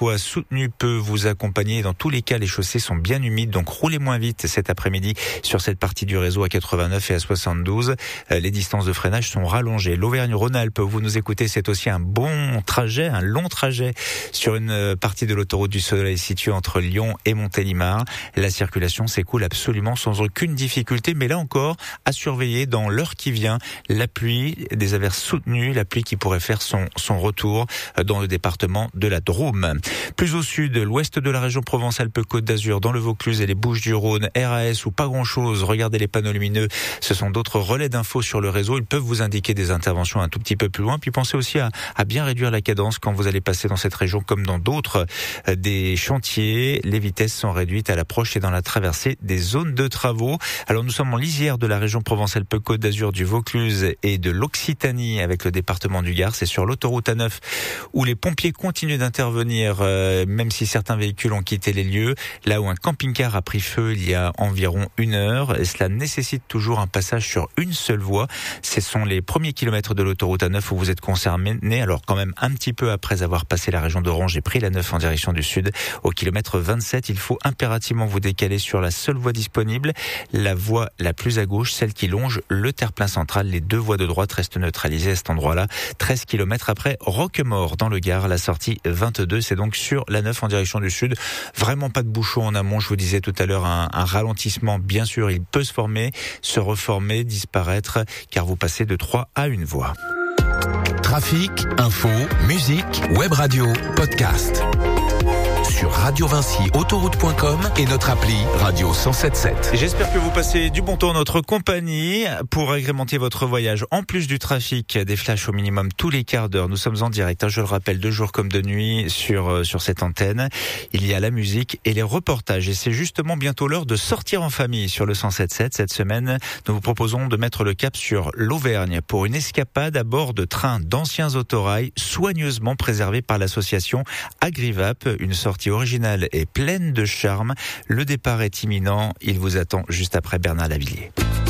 parfois soutenu peut vous accompagner. Dans tous les cas, les chaussées sont bien humides, donc roulez moins vite cet après-midi sur cette partie du réseau à 89 et à 72. Les distances de freinage sont rallongées. L'Auvergne-Rhône-Alpes, vous nous écoutez, c'est aussi un bon trajet, un long trajet sur une partie de l'autoroute du Soleil située entre Lyon et Montélimar. La circulation s'écoule absolument sans aucune difficulté, mais là encore, à surveiller dans l'heure qui vient, la pluie, des averses soutenues, la pluie qui pourrait faire son retour dans le département de la Drôme. Plus au sud, l'ouest de la région Provence-Alpes-Côte d'Azur, dans le Vaucluse et les Bouches-du-Rhône, RAS ou pas grand-chose, regardez les panneaux lumineux, ce sont d'autres relais d'infos sur le réseau, ils peuvent vous indiquer des interventions un tout petit peu plus loin, puis pensez aussi à bien réduire la cadence quand vous allez passer dans cette région comme dans d'autres, des chantiers, les vitesses sont réduites à l'approche et dans la traversée des zones de travaux. Alors nous sommes en lisière de la région Provence-Alpes-Côte d'Azur, du Vaucluse et de l'Occitanie avec le département du Gard, c'est sur l'autoroute A9 où les pompiers continuent d'intervenir, même si certains véhicules ont quitté les lieux, là où un camping-car a pris feu il y a environ 1 heure, et cela nécessite toujours un passage sur une seule voie. Ce sont les premiers kilomètres de l'autoroute A9 où vous êtes concerné, alors quand même un petit peu après avoir passé la région d'Orange et pris la 9 en direction du sud. Au kilomètre 27, il faut impérativement vous décaler sur la seule voie disponible, la voie la plus à gauche, celle qui longe le terre-plein central. Les 2 voies de droite restent neutralisées à cet endroit-là. 13 kilomètres après Roquemort dans le Gard, la sortie 22, c'est donc sur la 9 en direction du sud. Vraiment pas de bouchon en amont, je vous disais tout à l'heure, un ralentissement, bien sûr, il peut se former, se reformer, disparaître, car vous passez de 3 à 1 voie. Trafic, info, musique, web radio, podcast. Sur Radio Vinci, autoroute.com et notre appli Radio 107.7. J'espère que vous passez du bon temps en notre compagnie pour agrémenter votre voyage. En plus du trafic, des flashs au minimum tous les quarts d'heure. Nous sommes en direct, je le rappelle, de jour comme de nuit sur cette antenne. Il y a la musique et les reportages. Et c'est justement bientôt l'heure de sortir en famille sur le 107.7. Cette semaine, nous vous proposons de mettre le cap sur l'Auvergne pour une escapade à bord de trains d'anciens autorails soigneusement préservés par l'association Agrivap. Une sortie originale et pleine de charme. Le départ est imminent. Il vous attend juste après Bernard Lavilliers.